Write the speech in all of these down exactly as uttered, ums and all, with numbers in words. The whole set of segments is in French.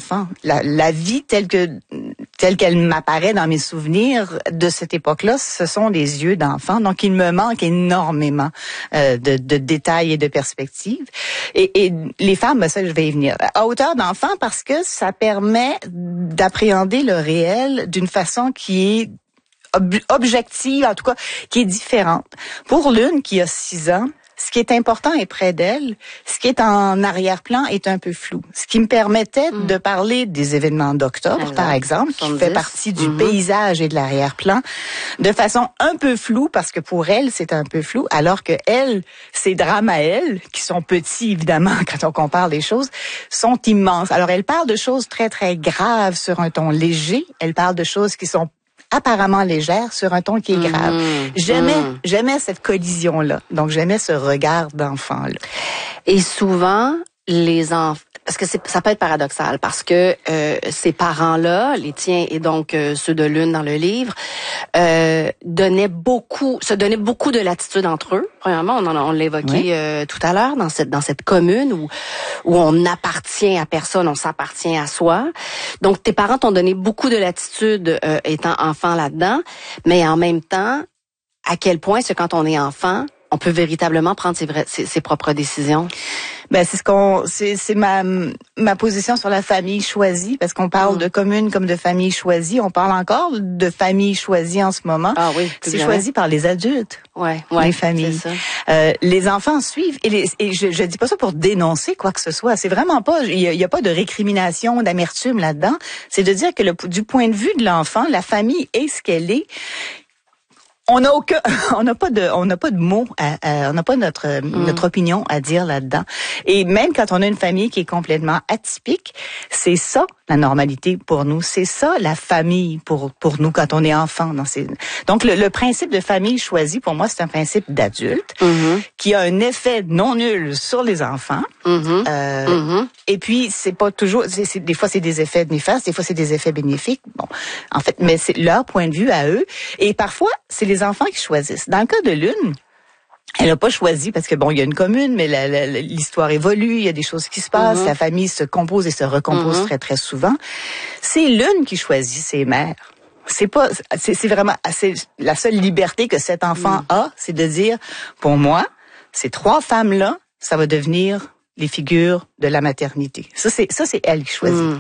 d'enfants. La, la vie telle que telle qu'elle m'apparaît dans mes souvenirs de cette époque-là, ce sont des yeux d'enfants. Donc, il me manque énormément euh, de, de détails et de perspectives. Et, et les femmes, ben ça, je vais y venir. À hauteur d'enfant, parce que ça permet d'appréhender le réel d'une façon qui est ob- objective, en tout cas, qui est différente. Pour l'une qui a six ans, ce qui est important est près d'elle, ce qui est en arrière-plan est un peu flou. Ce qui me permettait mmh. de parler des événements d'octobre, exact. Par exemple, qui fait partie du mmh. paysage et de l'arrière-plan, de façon un peu floue, parce que pour elle, c'est un peu flou, alors que elle, ses drames à elle, qui sont petits, évidemment, quand on compare les choses, sont immenses. Alors, elle parle de choses très, très graves sur un ton léger. Elle parle de choses qui sont apparemment légère sur un ton qui est grave. Mmh, j'aimais, mmh. j'aimais cette collision-là. Donc, j'aimais ce regard d'enfant-là. Et souvent, les enfants, parce que c'est, ça peut être paradoxal, parce que euh, ces parents-là, les tiens et donc euh, ceux de l'une dans le livre, euh, donnaient beaucoup, se donnaient beaucoup de latitude entre eux. Premièrement, on en a, on l'évoquait oui. euh, tout à l'heure dans cette dans cette commune où où on appartient à personne, on s'appartient à soi. Donc tes parents t'ont donné beaucoup de latitude euh, étant enfant là-dedans, mais en même temps, à quel point c'est quand on est enfant, on peut véritablement prendre ses, vrais, ses, ses propres décisions? Ben c'est ce qu'on c'est c'est ma ma position sur la famille choisie, parce qu'on parle mmh. de commune comme de famille choisie, on parle encore de famille choisie en ce moment. Ah oui, c'est choisi par les adultes. Ouais, ouais, les familles. C'est ça. Euh, les enfants suivent et, les, et je je dis pas ça pour dénoncer quoi que ce soit, c'est vraiment pas il y a, il y a pas de récrimination, d'amertume là-dedans, c'est de dire que le, du point de vue de l'enfant, la famille est ce qu'elle est. On n'a aucun, on n'a pas de, on n'a pas de mots, à, à, on n'a pas notre mm. notre opinion à dire là-dedans. Et même quand on a une famille qui est complètement atypique, c'est ça la normalité pour nous, c'est ça la famille pour pour nous quand on est enfant. Dans ces... Donc le, le principe de famille choisie pour moi c'est un principe d'adulte mm-hmm. qui a un effet non nul sur les enfants. Mm-hmm. Euh, mm-hmm. Et puis c'est pas toujours, c'est, c'est, des fois c'est des effets néfastes, des fois c'est des effets bénéfiques. Bon, en fait, mais c'est leur point de vue à eux. Et parfois c'est les enfants qui choisissent. Dans le cas de l'une, elle n'a pas choisi parce que bon, il y a une commune, mais la, la, l'histoire évolue, il y a des choses qui se passent, mm-hmm. la famille se compose et se recompose mm-hmm. très très souvent. C'est l'une qui choisit ses mères. C'est pas, c'est, c'est vraiment, c'est la seule liberté que cet enfant mm. a, c'est de dire, pour moi, ces trois femmes-là, ça va devenir les figures de la maternité. Ça c'est, ça c'est elle qui choisit. Mm.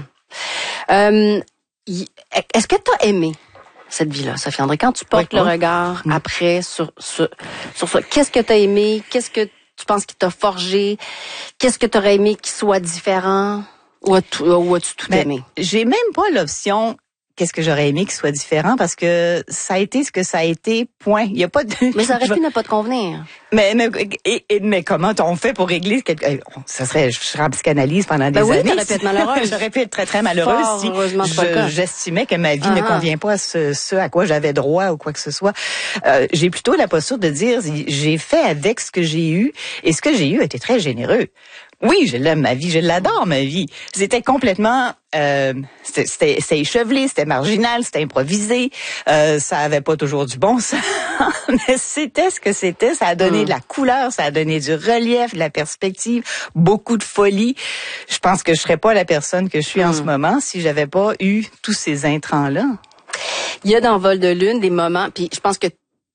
Euh, y, est-ce que tu as aimé cette vie-là, Sophie André, quand tu portes oui, le oui. regard mmh. après sur, sur, sur ça, qu'est-ce que tu as aimé? Qu'est-ce que tu penses qui t'a forgé? Qu'est-ce que tu aurais aimé qui soit différent? Ou, as-tu, ou as-tu tout ben, aimé? J'ai même pas l'option qu'est-ce que j'aurais aimé qu'il soit différent, parce que ça a été ce que ça a été, point. Il y a pas de... Mais ça aurait pu ne pas te convenir. Mais, mais, et, et, mais comment on fait pour régler quelque... Ça serait, je serais en psychanalyse pendant des ben oui, années. T'aurais pu être malheureuse. J'aurais pu être très, très malheureuse Fort, si je, j'estimais que ma vie uh-huh. ne convient pas à ce, ce à quoi j'avais droit ou quoi que ce soit. Euh, j'ai plutôt la posture de dire, j'ai fait avec ce que j'ai eu, et ce que j'ai eu a été très généreux. Oui, je l'aime ma vie, je l'adore ma vie. C'était complètement, euh, c'était, c'était, c'était échevelé, c'était marginal, c'était improvisé. Euh, ça avait pas toujours du bon sens, mais c'était ce que c'était. Ça a donné mmh. de la couleur, ça a donné du relief, de la perspective, beaucoup de folie. Je pense que je serais pas la personne que je suis mmh. en ce moment si j'avais pas eu tous ces intrants-là. Il y a dans Vol de lune des moments, puis je pense que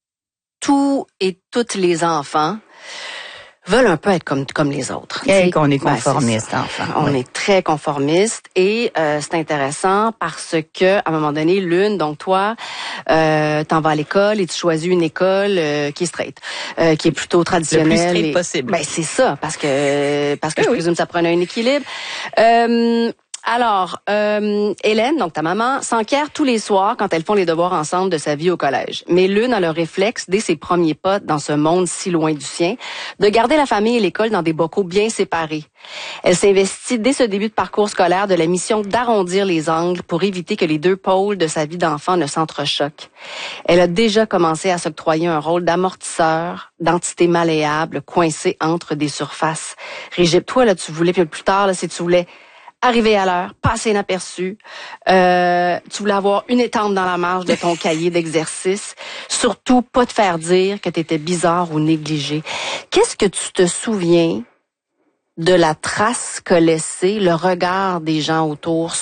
tous et toutes les enfants veulent un peu être comme comme les autres. Et qu'on est conformiste, ben, enfin. On ouais. est très conformiste et euh, c'est intéressant parce que à un moment donné, l'une, donc toi, euh, t'en vas à l'école et tu choisis une école euh, qui est straight, euh, qui est plutôt traditionnelle. Le plus straight et, possible. Ben c'est ça, parce que parce que oui, je oui. présume que ça prenait un équilibre. Euh, Alors, euh, Hélène, donc ta maman, s'enquiert tous les soirs quand elles font les devoirs ensemble de sa vie au collège. Mais l'une a le réflexe, dès ses premiers pas dans ce monde si loin du sien, de garder la famille et l'école dans des bocaux bien séparés. Elle s'investit dès ce début de parcours scolaire de la mission d'arrondir les angles pour éviter que les deux pôles de sa vie d'enfant ne s'entrechoquent. Elle a déjà commencé à s'octroyer un rôle d'amortisseur, d'entité malléable, coincée entre des surfaces rigides. Toi, là, tu voulais, puis plus tard, là, si tu voulais arriver à l'heure, passer inaperçu. Euh, tu voulais avoir une étampe dans la marge de ton cahier d'exercice. Surtout, pas te faire dire que tu étais bizarre ou négligé. Qu'est-ce que tu te souviens de la trace qu'a laissé le regard des gens autour